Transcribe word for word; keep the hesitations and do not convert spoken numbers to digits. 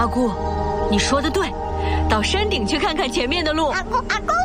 阿姑，你说的对，到山顶去看看前面的路。 阿姑，阿姑。